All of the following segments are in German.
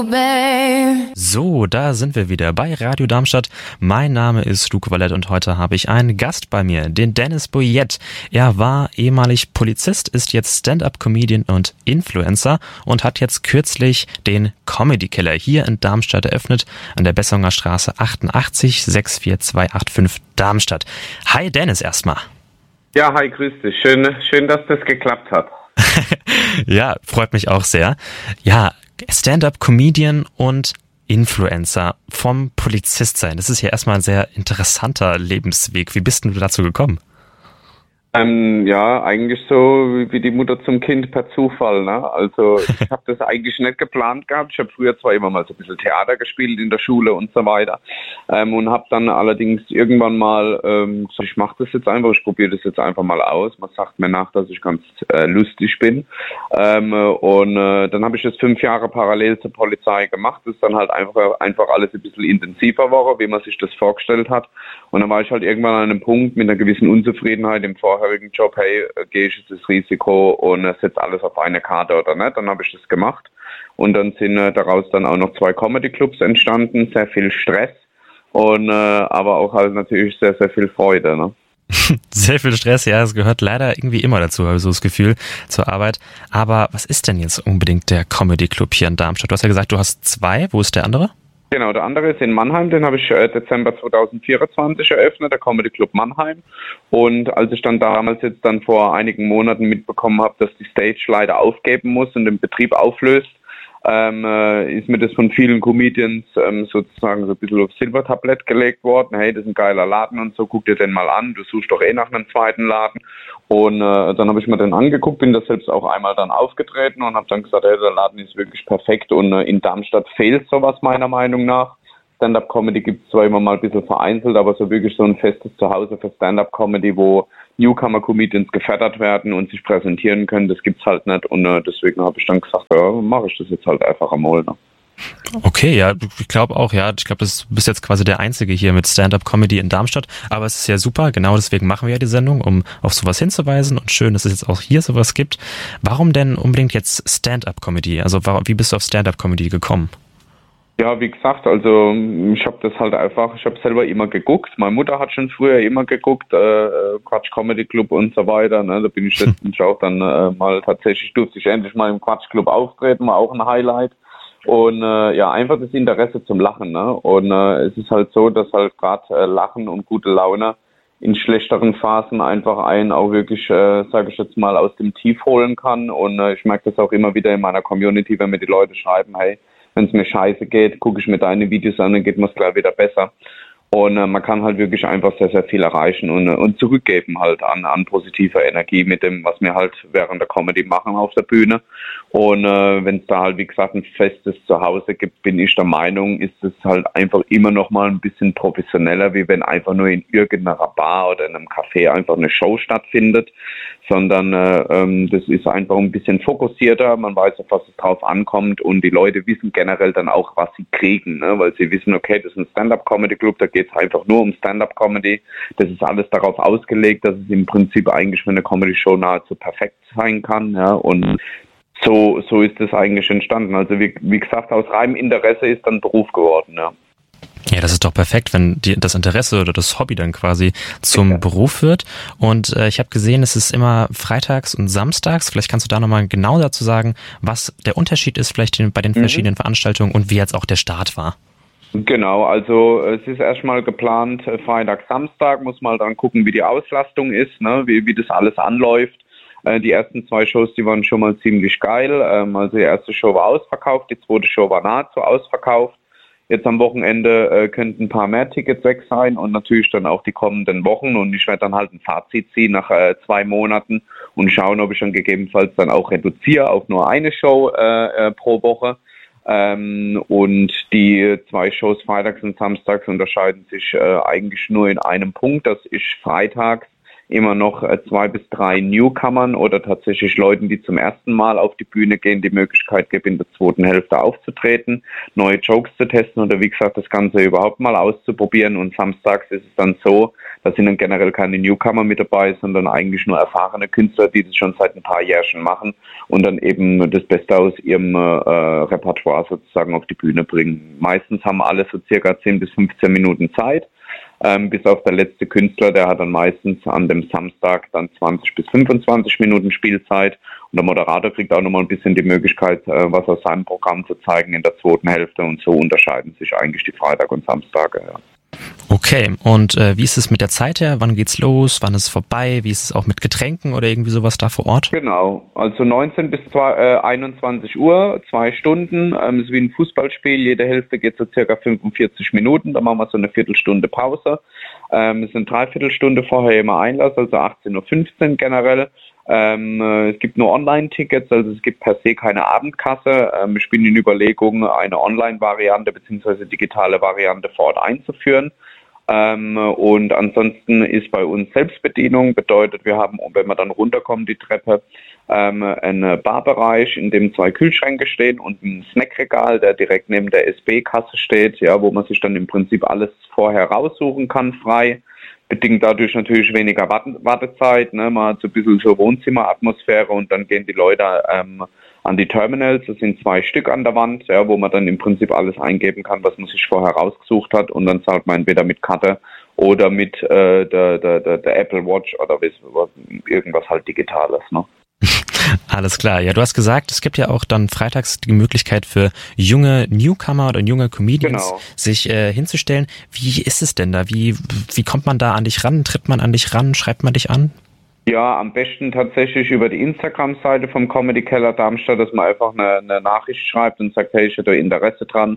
So, da sind wir wieder bei Radio Darmstadt. Mein Name ist Luke Vallett und heute habe ich einen Gast bei mir, den Dennis Boyett. Er war ehemalig Polizist, ist jetzt Stand-up-Comedian und Influencer und hat jetzt kürzlich den Comedy Keller hier in Darmstadt eröffnet, an der Bessonger Straße 88 64285 Darmstadt. Hi Dennis erstmal. Ja, hi, grüß dich. Schön, dass das geklappt hat. Ja, freut mich auch sehr. Ja, Stand-up-Comedian und Influencer vom Polizist sein. Das ist ja erstmal ein sehr interessanter Lebensweg. Wie bist denn du dazu gekommen? Ja, eigentlich so wie die Mutter zum Kind per Zufall, ne? Also ich habe das eigentlich nicht geplant gehabt. Ich habe früher zwar immer mal so ein bisschen Theater gespielt in der Schule und so weiter und habe dann allerdings irgendwann mal gesagt, ich mache das jetzt einfach, ich probiere das jetzt einfach mal aus. Man sagt mir nach, dass ich ganz lustig bin dann habe ich das 5 Jahre parallel zur Polizei gemacht. Das ist dann halt einfach alles ein bisschen intensiver war, wie man sich das vorgestellt hat. Und dann war ich halt irgendwann an einem Punkt mit einer gewissen Unzufriedenheit im vorherigen Job, hey, gehe ich jetzt das Risiko und setze alles auf eine Karte oder nicht? Dann habe ich das gemacht und dann sind daraus dann auch noch 2 Comedy-Clubs entstanden, sehr viel Stress und aber auch halt natürlich sehr, sehr viel Freude, ne? Sehr viel Stress, ja, es gehört leider irgendwie immer dazu, habe ich so das Gefühl, zur Arbeit. Aber was ist denn jetzt unbedingt der Comedy Club hier in Darmstadt? Du hast ja gesagt, du hast 2, wo ist der andere? Genau, der andere ist in Mannheim, den habe ich Dezember 2024 eröffnet, der Comedy Club Mannheim. Und als ich dann damals jetzt dann vor einigen Monaten mitbekommen habe, dass die Stage leider aufgeben muss und den Betrieb auflöst, ist mir das von vielen Comedians sozusagen so ein bisschen aufs Silbertablett gelegt worden. Hey, das ist ein geiler Laden und so, guck dir den mal an, du suchst doch eh nach einem zweiten Laden. Und dann habe ich mir den angeguckt, bin da selbst auch einmal dann aufgetreten und habe dann gesagt, hey, der Laden ist wirklich perfekt und in Darmstadt fehlt sowas meiner Meinung nach. Stand-up-Comedy gibt es zwar immer mal ein bisschen vereinzelt, aber so wirklich so ein festes Zuhause für Stand-up-Comedy, wo Newcomer-Comedians gefördert werden und sich präsentieren können, das gibt's halt nicht und deswegen habe ich dann gesagt, ja, mache ich das jetzt halt einfach einmal. Ne? Okay, ja, ich glaube auch, ja. Ich glaube, du bist jetzt quasi der Einzige hier mit Stand-up-Comedy in Darmstadt. Aber es ist ja super, genau deswegen machen wir ja die Sendung, um auf sowas hinzuweisen. Und schön, dass es jetzt auch hier sowas gibt. Warum denn unbedingt jetzt Stand-up-Comedy? Also wie bist du auf Stand-up-Comedy gekommen? Ja, wie gesagt, also ich habe das halt einfach, ich habe selber immer geguckt. Meine Mutter hat schon früher immer geguckt, Quatsch Comedy Club und so weiter. Ne? Da bin ich letztens auch dann mal tatsächlich, durfte ich endlich mal im Quatsch Club auftreten, war auch ein Highlight. Und ja, einfach das Interesse zum Lachen. Ne? Und es ist halt so, dass halt gerade Lachen und gute Laune in schlechteren Phasen einfach einen auch wirklich, sage ich jetzt mal, aus dem Tief holen kann. Und ich merke das auch immer wieder in meiner Community, wenn mir die Leute schreiben, hey, wenn es mir scheiße geht, gucke ich mir deine Videos an, dann geht mir es gleich wieder besser. Und man kann halt wirklich einfach sehr, sehr viel erreichen und zurückgeben halt an positiver Energie mit dem, was wir halt während der Comedy machen auf der Bühne. Und wenn es da halt, wie gesagt, ein festes Zuhause gibt, bin ich der Meinung, ist es halt einfach immer noch mal ein bisschen professioneller, wie wenn einfach nur in irgendeiner Bar oder in einem Café einfach eine Show stattfindet, sondern das ist einfach ein bisschen fokussierter, man weiß, auf was es drauf ankommt und die Leute wissen generell dann auch, was sie kriegen, ne? Weil sie wissen, okay, das ist ein Stand-up-Comedy-Club, da geht es einfach nur um Stand-up-Comedy, das ist alles darauf ausgelegt, dass es im Prinzip eigentlich für eine Comedy-Show nahezu perfekt sein kann, ja, und so ist es eigentlich entstanden. Also wie gesagt, aus reinem Interesse ist dann Beruf geworden, ja. Ja, das ist doch perfekt, wenn das Interesse oder das Hobby dann quasi zum Beruf wird. Und ich habe gesehen, es ist immer freitags und samstags. Vielleicht kannst du da nochmal genau dazu sagen, was der Unterschied ist vielleicht bei den verschiedenen Veranstaltungen und wie jetzt auch der Start war. Genau, also es ist erstmal geplant, Freitag, Samstag, muss mal dann gucken, wie die Auslastung ist, ne, wie das alles anläuft. Die ersten 2 Shows, die waren schon mal ziemlich geil. Also die erste Show war ausverkauft, die zweite Show war nahezu ausverkauft. Jetzt am Wochenende könnten ein paar mehr Tickets weg sein und natürlich dann auch die kommenden Wochen. Und ich werde dann halt ein Fazit ziehen nach 2 Monaten und schauen, ob ich dann gegebenenfalls dann auch reduziere auf nur eine Show pro Woche. Und die 2 Shows freitags und samstags unterscheiden sich eigentlich nur in einem Punkt, dass ich freitags immer noch 2 bis 3 Newcomern oder tatsächlich Leuten, die zum ersten Mal auf die Bühne gehen, die Möglichkeit gebe, in der zweiten Hälfte aufzutreten, neue Jokes zu testen oder wie gesagt, das Ganze überhaupt mal auszuprobieren. Und samstags ist es dann so, da sind dann generell keine Newcomer mit dabei, sondern eigentlich nur erfahrene Künstler, die das schon seit ein paar Jährchen machen und dann eben das Beste aus ihrem Repertoire sozusagen auf die Bühne bringen. Meistens haben alle so circa 10 bis 15 Minuten Zeit. Bis auf der letzte Künstler, der hat dann meistens an dem Samstag dann 20 bis 25 Minuten Spielzeit und der Moderator kriegt auch nochmal ein bisschen die Möglichkeit, was aus seinem Programm zu zeigen in der zweiten Hälfte und so unterscheiden sich eigentlich die Freitag- und Samstage. Ja. Okay, und wie ist es mit der Zeit her? Wann geht's los? Wann ist es vorbei? Wie ist es auch mit Getränken oder irgendwie sowas da vor Ort? Genau, also 19 bis 21 Uhr, 2 Stunden. Es ist wie ein Fußballspiel, jede Hälfte geht so circa 45 Minuten, da machen wir so eine Viertelstunde Pause. Es sind 3/4 Stunde vorher immer Einlass, also 18:15 Uhr generell. Es gibt nur Online-Tickets, also es gibt per se keine Abendkasse. Ich bin in Überlegung, eine Online-Variante bzw. digitale Variante vor Ort einzuführen. Und ansonsten ist bei uns Selbstbedienung, bedeutet, wir haben, wenn wir dann runterkommen, die Treppe, einen Barbereich, in dem 2 Kühlschränke stehen und ein Snackregal, der direkt neben der SB-Kasse steht, ja, wo man sich dann im Prinzip alles vorher raussuchen kann, frei. Bedingt dadurch natürlich weniger Wartezeit, ne? Man hat so ein bisschen so Wohnzimmeratmosphäre und dann gehen die Leute an die Terminals, das sind 2 Stück an der Wand, ja, wo man dann im Prinzip alles eingeben kann, was man sich vorher rausgesucht hat und dann zahlt man entweder mit Karte oder mit der Apple Watch oder irgendwas halt Digitales, ne? Alles klar. Ja, du hast gesagt, es gibt ja auch dann freitags die Möglichkeit für junge Newcomer oder junge Comedians, sich hinzustellen. Wie ist es denn da? Wie kommt man da an dich ran? Tritt man an dich ran? Schreibt man dich an? Ja, am besten tatsächlich über die Instagram-Seite vom Comedy Keller Darmstadt, dass man einfach eine Nachricht schreibt und sagt, hey, ich hätte Interesse dran,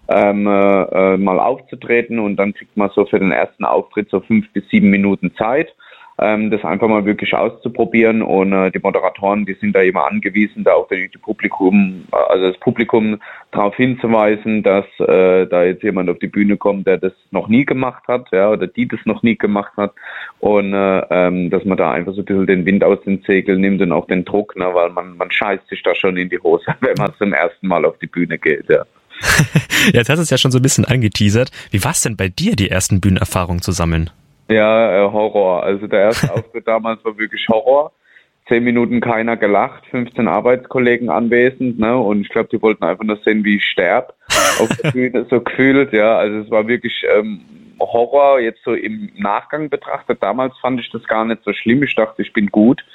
mal aufzutreten und dann kriegt man so für den ersten Auftritt so 5 bis 7 Minuten Zeit. Das einfach mal wirklich auszuprobieren und die Moderatoren, die sind da immer angewiesen, da auch das Publikum darauf hinzuweisen, dass da jetzt jemand auf die Bühne kommt, der das noch nie gemacht hat, ja, oder die das noch nie gemacht hat und dass man da einfach so ein bisschen den Wind aus den Segeln nimmt und auch den Druck, ne, weil man scheißt sich da schon in die Hose, wenn man zum ersten Mal auf die Bühne geht, ja. Jetzt hast du es ja schon so ein bisschen angeteasert. Wie war es denn bei dir, die ersten Bühnenerfahrungen zu sammeln? Ja, Horror. Also der erste Auftritt damals war wirklich Horror. 10 Minuten keiner gelacht, 15 Arbeitskollegen anwesend, ne? Und ich glaube, die wollten einfach nur sehen, wie ich sterbe. Auf der Bühne so gefühlt, ja. Also es war wirklich Horror, jetzt so im Nachgang betrachtet. Damals fand ich das gar nicht so schlimm. Ich dachte, ich bin gut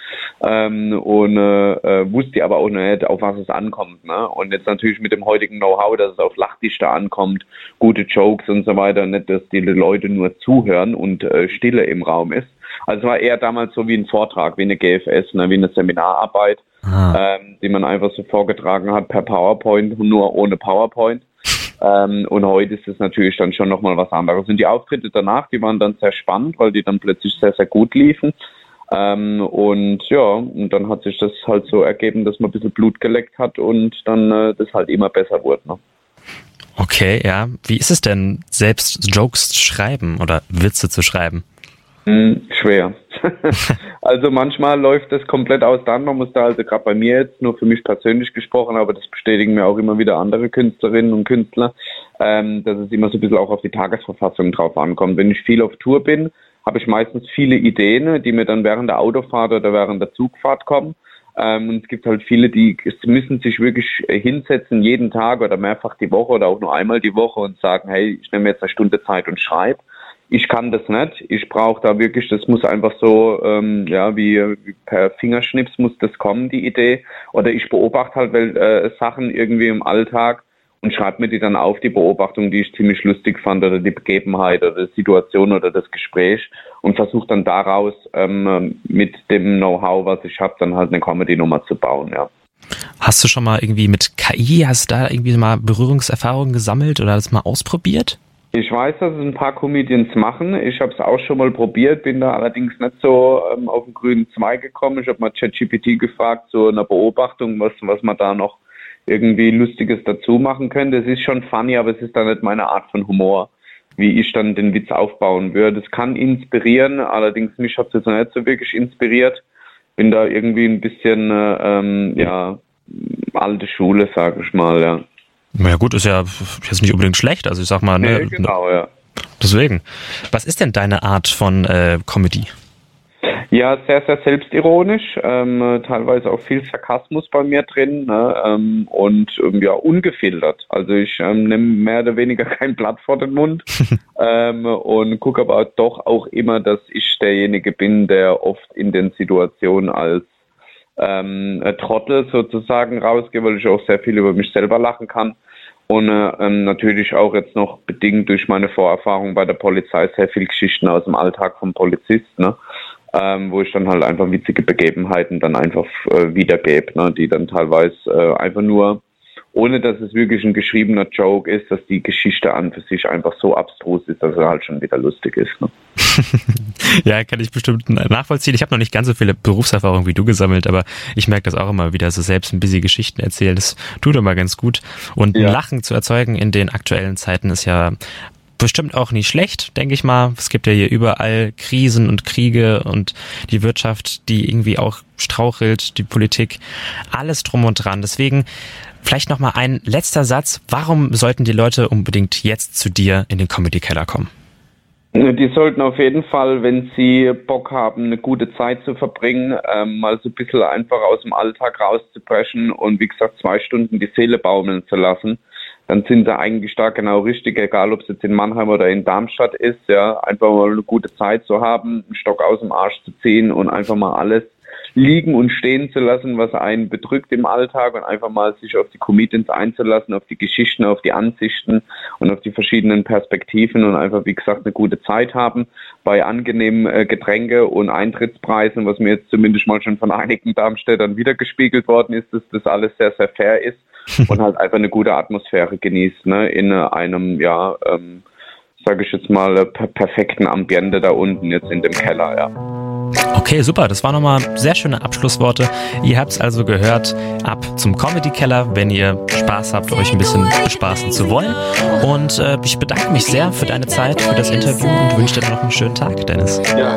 wusste aber auch nicht, auf was es ankommt. Ne? Und jetzt natürlich mit dem heutigen Know-how, dass es auf Lachdichte ankommt, gute Jokes und so weiter, nicht, dass die Leute nur zuhören und Stille im Raum ist. Also es war eher damals so wie ein Vortrag, wie eine GFS, ne? Wie eine Seminararbeit, die man einfach so vorgetragen hat per PowerPoint, nur ohne PowerPoint. Und heute ist es natürlich dann schon nochmal was anderes. Und die Auftritte danach, die waren dann sehr spannend, weil die dann plötzlich sehr, sehr gut liefen. Und dann hat sich das halt so ergeben, dass man ein bisschen Blut geleckt hat und dann das halt immer besser wurde. Ne? Okay, ja. Wie ist es denn, selbst Jokes zu schreiben oder Witze zu schreiben? Schwer. Also manchmal läuft das komplett auseinander. Man muss da also gerade bei mir jetzt, nur für mich persönlich gesprochen, aber das bestätigen mir auch immer wieder andere Künstlerinnen und Künstler, dass es immer so ein bisschen auch auf die Tagesverfassung drauf ankommt. Wenn ich viel auf Tour bin, habe ich meistens viele Ideen, die mir dann während der Autofahrt oder während der Zugfahrt kommen. Und es gibt halt viele, die müssen sich wirklich hinsetzen, jeden Tag oder mehrfach die Woche oder auch nur einmal die Woche und sagen, hey, ich nehme jetzt 1 Stunde Zeit und schreibe. Ich kann das nicht. Ich brauche da wirklich, das muss einfach so, wie per Fingerschnips muss das kommen, die Idee. Oder ich beobachte halt Sachen irgendwie im Alltag und schreibe mir die dann auf, die Beobachtung, die ich ziemlich lustig fand oder die Begebenheit oder die Situation oder das Gespräch und versuche dann daraus mit dem Know-how, was ich habe, dann halt eine Comedy-Nummer zu bauen, ja. Hast du schon mal irgendwie mit KI, hast du da irgendwie mal Berührungserfahrungen gesammelt oder das mal ausprobiert? Ich weiß, dass es ein paar Comedians machen. Ich habe es auch schon mal probiert, bin da allerdings nicht so auf den grünen Zweig gekommen. Ich habe mal ChatGPT gefragt, so eine Beobachtung, was man da noch irgendwie Lustiges dazu machen könnte. Es ist schon funny, aber es ist dann nicht meine Art von Humor. wie ich dann den Witz aufbauen würde. Es kann inspirieren, allerdings mich hat es jetzt noch nicht so wirklich inspiriert. Bin da irgendwie ein bisschen, alte Schule, sage ich mal, ja. Na ja gut, ist ja jetzt nicht unbedingt schlecht, also ich sag mal, ne? Nee, genau, ja. Deswegen. Was ist denn deine Art von Comedy? Ja, sehr, sehr selbstironisch, teilweise auch viel Sarkasmus bei mir drin, ne, und ungefiltert. Also ich nehme mehr oder weniger kein Blatt vor den Mund und gucke aber doch auch immer, dass ich derjenige bin, der oft in den Situationen als Trottel sozusagen rausgehe, weil ich auch sehr viel über mich selber lachen kann. Und natürlich auch jetzt noch bedingt durch meine Vorerfahrung bei der Polizei sehr viel Geschichten aus dem Alltag vom Polizist, ne? Wo ich dann halt einfach witzige Begebenheiten dann einfach wiedergebe, ne? Die dann teilweise einfach nur, ohne dass es wirklich ein geschriebener Joke ist, dass die Geschichte an für sich einfach so abstrus ist, dass er halt schon wieder lustig ist. Ne? Ja, kann ich bestimmt nachvollziehen. Ich habe noch nicht ganz so viele Berufserfahrung wie du gesammelt, aber ich merke das auch immer wieder, so selbst ein bisschen Geschichten erzählen, das tut immer ganz gut. Und ein Lachen zu erzeugen in den aktuellen Zeiten ist ja bestimmt auch nicht schlecht, denke ich mal. Es gibt ja hier überall Krisen und Kriege und die Wirtschaft, die irgendwie auch strauchelt, die Politik, alles drum und dran. Deswegen vielleicht nochmal ein letzter Satz. Warum sollten die Leute unbedingt jetzt zu dir in den Comedy-Keller kommen? Die sollten auf jeden Fall, wenn sie Bock haben, eine gute Zeit zu verbringen, mal so ein bisschen einfach aus dem Alltag rauszubrechen und wie gesagt 2 Stunden die Seele baumeln zu lassen. Dann sind sie eigentlich da genau richtig, egal ob es jetzt in Mannheim oder in Darmstadt ist, ja, einfach mal eine gute Zeit zu haben, einen Stock aus dem Arsch zu ziehen und einfach mal alles liegen und stehen zu lassen, was einen bedrückt im Alltag und einfach mal sich auf die Comedians einzulassen, auf die Geschichten, auf die Ansichten und auf die verschiedenen Perspektiven und einfach, wie gesagt, eine gute Zeit haben bei angenehmen Getränke und Eintrittspreisen, was mir jetzt zumindest mal schon von einigen Darmstädtern wiedergespiegelt worden ist, dass das alles sehr, sehr fair ist und halt einfach eine gute Atmosphäre genießt, ne, in einem, sage ich jetzt mal, perfekten Ambiente da unten jetzt in dem Keller, ja. Okay, super. Das waren nochmal sehr schöne Abschlussworte. Ihr habt es also gehört, ab zum Comedy-Keller, wenn ihr Spaß habt, euch ein bisschen bespaßen zu wollen. Und ich bedanke mich sehr für deine Zeit, für das Interview und wünsche dir noch einen schönen Tag, Dennis. Ja,